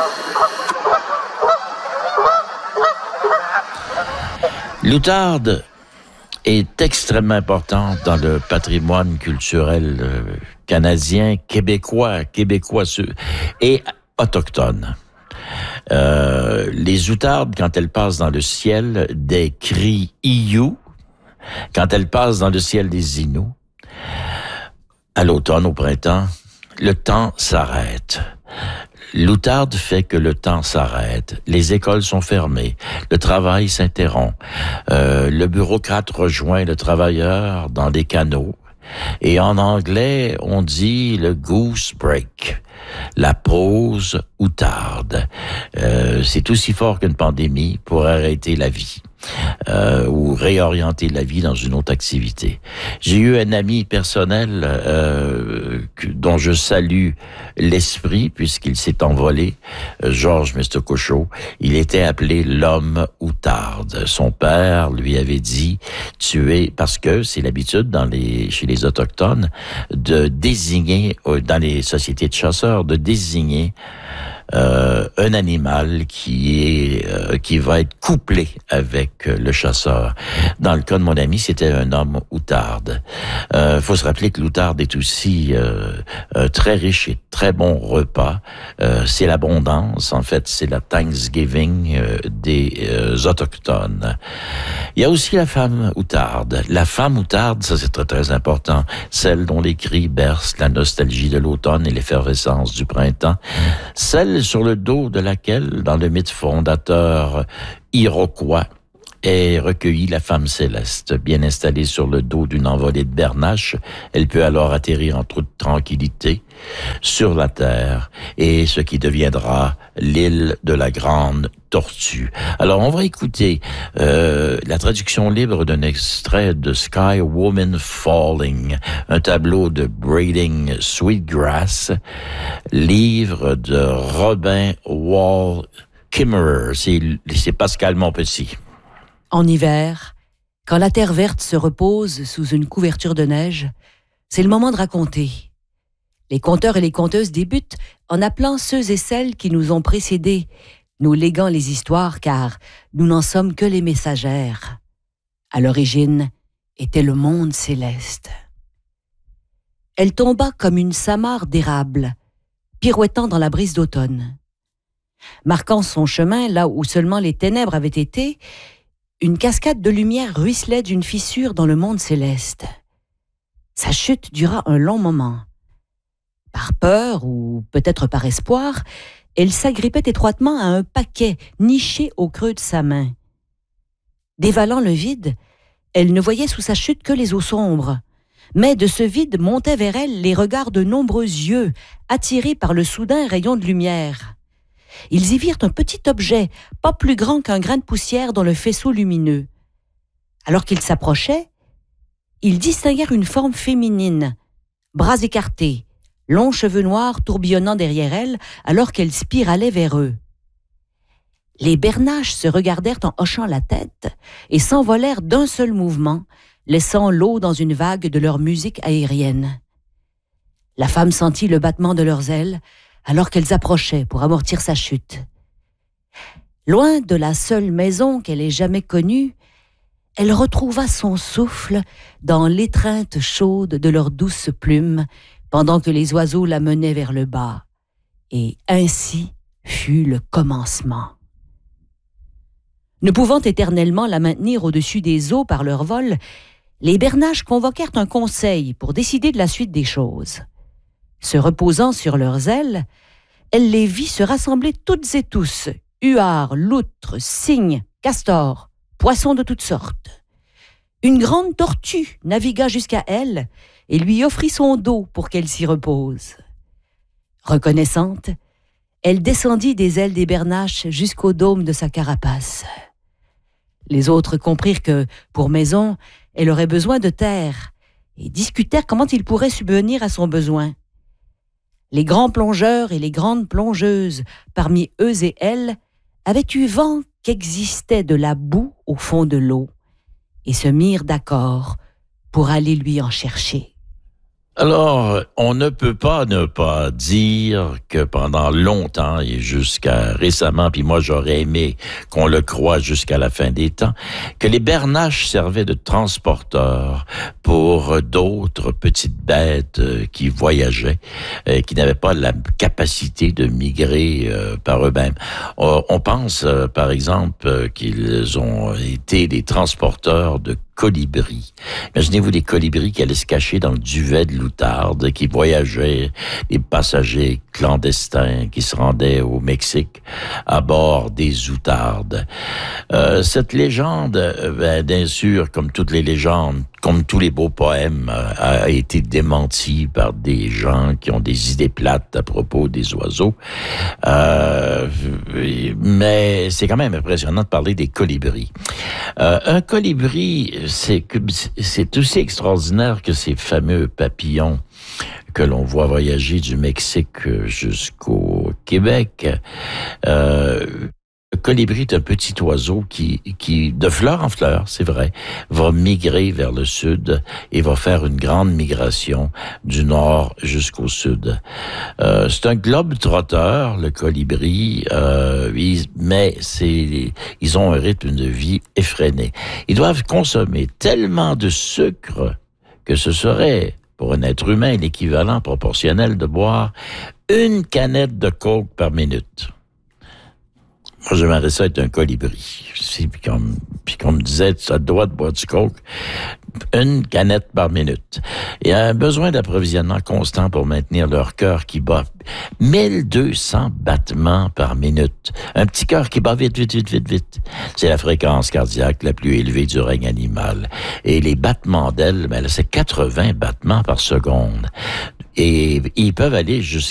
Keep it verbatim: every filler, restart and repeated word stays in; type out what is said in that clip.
L'outarde est extrêmement importante dans le patrimoine culturel euh, canadien, québécois, québécois et autochtone. Euh, les outardes, quand elles passent dans le ciel, des cris Iou, quand elles passent dans le ciel des Inuits, à l'automne, au printemps, le temps s'arrête. L'outarde fait que le temps s'arrête. Les écoles sont fermées. Le travail s'interrompt. Euh, le bureaucrate rejoint le travailleur dans des canaux. Et en anglais, on dit le goose break, la pause outarde. Euh, c'est aussi fort qu'une pandémie pour arrêter la vie. Euh, ou réorienter la vie dans une autre activité. J'ai eu un ami personnel euh, que, dont je salue l'esprit puisqu'il s'est envolé, euh, Georges Mister-Cochot. Il était appelé l'homme outarde. Son père lui avait dit tu es, parce que c'est l'habitude dans les chez les autochtones de désigner dans les sociétés de chasseurs de désigner Euh, un animal qui est euh, qui va être couplé avec euh, le chasseur. Dans le cas de mon ami, c'était un homme outarde. Il euh, faut se rappeler que l'outarde est aussi euh, euh, très riche et très bon repas. Euh, c'est l'abondance, en fait, c'est la Thanksgiving euh, des euh, autochtones. Il y a aussi la femme outarde. La femme outarde, ça c'est très très important, celle dont les cris bercent la nostalgie de l'automne et l'effervescence du printemps. Celle sur le dos de laquelle, dans le mythe fondateur iroquois, est recueillie la femme céleste. Bien installée sur le dos d'une envolée de bernache, elle peut alors atterrir en toute tranquillité sur la terre et ce qui deviendra l'île de la Grande Tortue. Alors, on va écouter euh, la traduction libre d'un extrait de Sky Woman Falling, un tableau de Braiding Sweetgrass, livre de Robin Wall Kimmerer. C'est, c'est Pascal Montpetit. En hiver, quand la terre verte se repose sous une couverture de neige, c'est le moment de raconter. Les conteurs et les conteuses débutent en appelant ceux et celles qui nous ont précédés, nous léguant les histoires car nous n'en sommes que les messagères. À l'origine était le monde céleste. Elle tomba comme une samarre d'érable, pirouettant dans la brise d'automne. Marquant son chemin là où seulement les ténèbres avaient été, une cascade de lumière ruisselait d'une fissure dans le monde céleste. Sa chute dura un long moment. Par peur, ou peut-être par espoir, elle s'agrippait étroitement à un paquet niché au creux de sa main. Dévalant le vide, elle ne voyait sous sa chute que les eaux sombres. Mais de ce vide montaient vers elle les regards de nombreux yeux, attirés par le soudain rayon de lumière. Ils y virent un petit objet, pas plus grand qu'un grain de poussière dans le faisceau lumineux. Alors qu'ils s'approchaient, ils distinguèrent une forme féminine, bras écartés, longs cheveux noirs tourbillonnant derrière elle alors qu'elle spiralait vers eux. Les bernaches se regardèrent en hochant la tête et s'envolèrent d'un seul mouvement, laissant l'eau dans une vague de leur musique aérienne. La femme sentit le battement de leurs ailes alors qu'elles approchaient pour amortir sa chute. Loin de la seule maison qu'elle ait jamais connue, elle retrouva son souffle dans l'étreinte chaude de leurs douces plumes pendant que les oiseaux la menaient vers le bas. Et ainsi fut le commencement. Ne pouvant éternellement la maintenir au-dessus des eaux par leur vol, les bernaches convoquèrent un conseil pour décider de la suite des choses. Se reposant sur leurs ailes, elle les vit se rassembler toutes et tous, huards, loutres, cygnes, castors, poissons de toutes sortes. Une grande tortue navigua jusqu'à elle et lui offrit son dos pour qu'elle s'y repose. Reconnaissante, elle descendit des ailes des bernaches jusqu'au dôme de sa carapace. Les autres comprirent que, pour maison, elle aurait besoin de terre et discutèrent comment ils pourraient subvenir à son besoin. Les grands plongeurs et les grandes plongeuses, parmi eux et elle, avaient eu vent qu'existait de la boue au fond de l'eau et se mirent d'accord pour aller lui en chercher. Alors, on ne peut pas ne pas dire que pendant longtemps et jusqu'à récemment, puis moi j'aurais aimé qu'on le croie jusqu'à la fin des temps, que les bernaches servaient de transporteurs pour d'autres petites bêtes euh, qui voyageaient, euh, qui n'avaient pas la capacité de migrer euh, par eux-mêmes. On, on pense, euh, par exemple, euh, qu'ils ont été des transporteurs de colibris. Imaginez-vous des colibris qui allaient se cacher dans le duvet de l'outarde, qui voyageaient, des passagers clandestins qui se rendaient au Mexique à bord des outardes. Euh, cette légende, ben, bien sûr, comme toutes les légendes, comme tous les beaux poèmes, a été démenti par des gens qui ont des idées plates à propos des oiseaux. Euh, mais c'est quand même impressionnant de parler des colibris. Euh, un colibri, c'est, c'est aussi extraordinaire que ces fameux papillons que l'on voit voyager du Mexique jusqu'au Québec. Euh, Le colibri est un petit oiseau qui, qui, de fleur en fleur, c'est vrai, va migrer vers le sud et va faire une grande migration du nord jusqu'au sud. Euh, c'est un globe-trotteur, le colibri, euh, ils, mais c'est, ils ont un rythme de vie effréné. Ils doivent consommer tellement de sucre que ce serait, pour un être humain, l'équivalent proportionnel de boire une canette de coke par minute. Moi, j'aimerais ça être un colibri. Puis comme, puis comme me disait, tu as le droit de boire du coke, une canette par minute. Il y a un besoin d'approvisionnement constant pour maintenir leur cœur qui bat mille deux cents battements par minute. Un petit cœur qui bat vite, vite, vite, vite, vite. C'est la fréquence cardiaque la plus élevée du règne animal. Et les battements d'ailes, ben là, c'est quatre-vingts battements par seconde. Et ils peuvent aller jusqu'à